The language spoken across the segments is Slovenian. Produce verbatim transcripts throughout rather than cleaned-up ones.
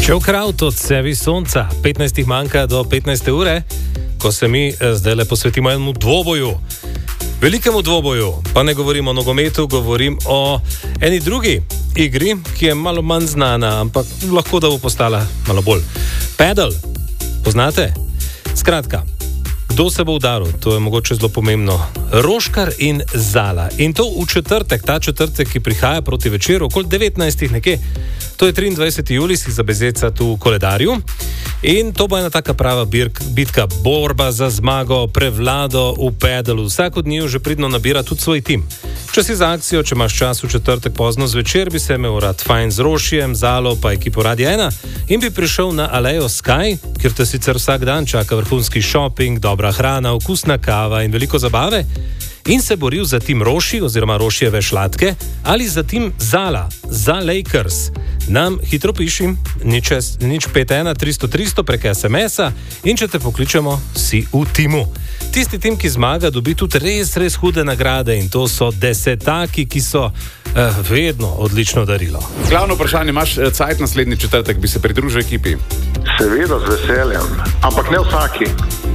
Šel kraut od sebi sonca, petnajstih manjka do petnajste ure, ko se mi zdaj le posvetimo enemu dvoboju. Velikemu dvoboju, pa ne govorim o nogometu, govorim o eni drugi igri, ki je malo manj znana, ampak lahko da bo postala malo bolj. Padel, poznate? Skratka, kdo se bo udaril? To je mogoče zelo pomembno. Roškar in Zala. In to v četrtek, ta četrtek, ki prihaja proti večeru, okoli devetnajstih nekje. To je triindvajseti julij, si zabezecati v koledarju. In to bo ena taka prava bitka, borba za zmago, prevlado v pedelu. Vsak od njih že pridno nabira tudi svoj tim. Če si za akcijo, če imaš čas v četrtek pozno zvečer, bi se imel rad fajn z Rošijem, Zalo pa ekipo Radia ena in bi prišel na Alejo Sky, kjer te sicer vsak dan čaka vrhunski šoping, dobra hrana, okusna kava in veliko zabave, in se boril za tim Roši oziroma Rošijeve šlatke ali za tim Zala, za Lakers. Nam hitro piši, nič, nič pet ena tristo tristo prek es em es-a in če te pokličemo, si v timu. Tisti tim, ki zmaga, dobi tudi res, res hude nagrade in to so desetaki, ki so eh, vedno odlično darilo. Glavno vprašanje, imaš cajt naslednji četrtek, bi se pridružil ekipi? Seveda, z veseljem, ampak ne vsaki.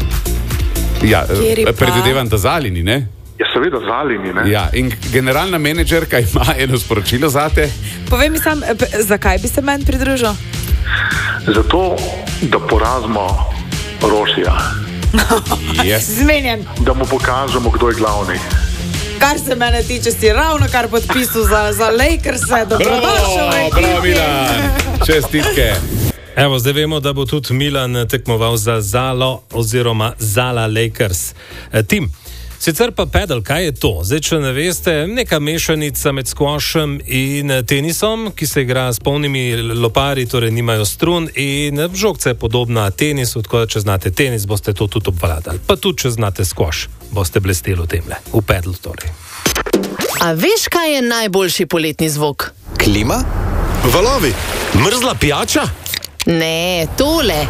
Ja, predvidevam, da Zalini, ne? Ja, seveda Zalini, ne? Ja, in generalna menedžerka ima eno sporočilo zate. Povej mi sam, zakaj bi se meni pridružil? Zato, da porazimo Rošija. Yes. Zmenjen. Da mu pokažemo, kdo je glavni. Kar se mene tiče, si ravno kar podpisal za, za Lakers-e. Dobrodošel v ekipi. Bravo, Milan. Čestitke. Evo, zdaj vemo, da bo tudi Milan tekmoval za Zalo oziroma Zala Lakers. E, tim. Sicer pa padel, kaj je to? Zdaj, če ne veste, neka mešanica med squashem in tenisom, ki se igra s polnimi lopari, torej nimajo strun, in žogca je podobna tenisu, tako da če znate tenis, boste to tudi obvladali. Pa tudi, če znate squash, boste blesteli v temle. V padlu torej. A veš, kaj je najboljši poletni zvok? Klima? Valovi? Mrzla pijača? Ne, tole.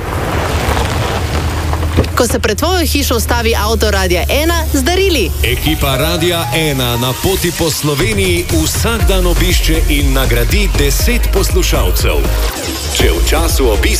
Ko se pred tvojo hišo ustavi avto Radia ena z darili. Ekipa Radia ena na poti po Sloveniji vsak dan obišče in nagradi deset poslušalcev. Če v času obiska